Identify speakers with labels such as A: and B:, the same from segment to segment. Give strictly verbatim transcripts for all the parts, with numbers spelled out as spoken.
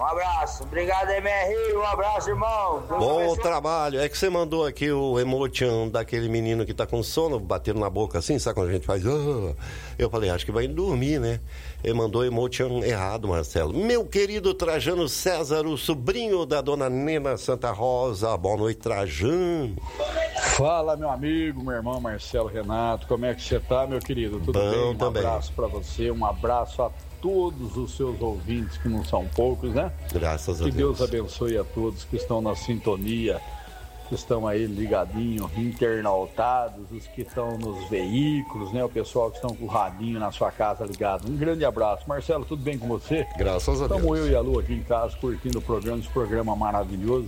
A: Um abraço. Obrigado, M R. Um abraço, irmão. Deus
B: Bom
A: abençoe.
B: trabalho. É que você mandou aqui o emotion daquele menino que tá com sono, batendo na boca assim, sabe quando a gente faz... Oh. Eu falei, acho que vai dormir, né? Ele mandou emotion errado, Marcelo. Meu querido Trajano César, o sobrinho da dona Nena Santa Rosa. Boa noite, Trajano.
C: Fala, meu amigo, meu irmão Marcelo Renato. Como é que você tá, meu querido? Tudo
B: Bom,
C: bem? Um
B: também.
C: abraço pra você, um abraço a todos os seus ouvintes, que não são poucos, né?
B: Graças a
C: Que
B: Deus.
C: Deus abençoe a todos que estão na sintonia, que estão aí ligadinhos, internautados, os que estão nos veículos, né? O pessoal que estão com o radinho na sua casa ligado. Um grande abraço. Marcelo, tudo bem com você?
B: Graças a Deus.
C: Estamos eu e a Lu aqui em casa curtindo o programa, esse programa maravilhoso.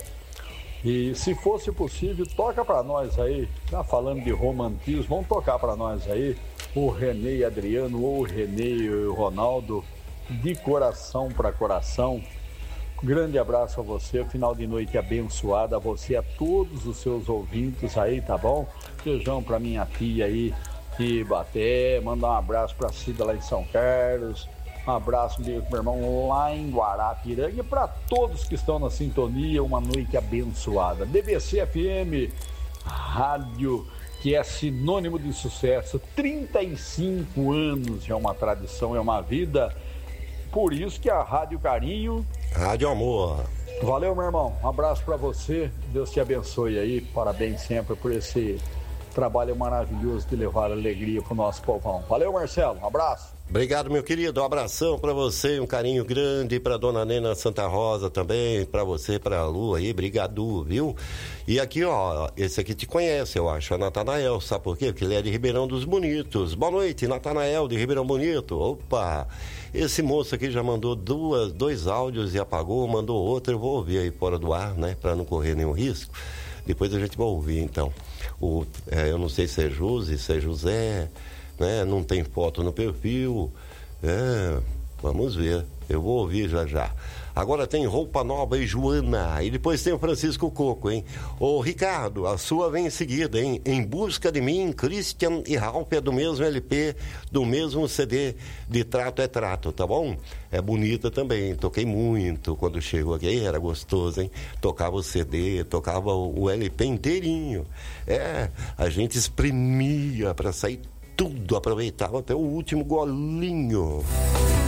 C: E se fosse possível, toca pra nós aí, já falando de romantismo, vamos tocar pra nós aí o Renê e Adriano, ou o Renê e o Ronaldo, de coração pra coração. Grande abraço a você, final de noite abençoada, a você e a todos os seus ouvintes aí, tá bom? Beijão pra minha tia aí de Ibaté, mandar um abraço pra Cida lá em São Carlos. Um abraço meu irmão lá em Guarapiranga e para todos que estão na sintonia, uma noite abençoada. D B C F M, rádio que é sinônimo de sucesso, trinta e cinco anos, é uma tradição, é uma vida, por isso que a Rádio Carinho...
B: Rádio Amor.
C: Valeu, meu irmão, um abraço para você, Deus te abençoe aí, parabéns sempre por esse trabalho maravilhoso de levar alegria pro nosso povão. Valeu, Marcelo, um abraço.
B: Obrigado, meu querido. Um abração pra você, um carinho grande pra dona Nena Santa Rosa também, pra você, pra Lu aí, brigado, viu? E aqui, ó, esse aqui te conhece, eu acho, é Natanael, sabe por quê? Porque ele é de Ribeirão dos Bonitos. Boa noite, Natanael de Ribeirão Bonito. Opa! Esse moço aqui já mandou duas, dois áudios e apagou, mandou outro, eu vou ouvir aí fora do ar, né? Pra não correr nenhum risco. Depois a gente vai ouvir, então. O, é, eu não sei se é José, se é José... Né? Não tem foto no perfil. É, vamos ver. Eu vou ouvir já já. Agora tem Roupa Nova e Joana. E depois tem o Francisco Coco, hein? Ô, Ricardo, a sua vem em seguida, hein? Em Busca de Mim, Christian e Ralph é do mesmo L P, do mesmo C D de Trato é Trato, tá bom? É bonita também. Toquei muito quando chegou aqui. Era gostoso, hein? Tocava o C D, tocava o L P inteirinho. É, a gente espremia pra sair tudo, aproveitava até o último golinho.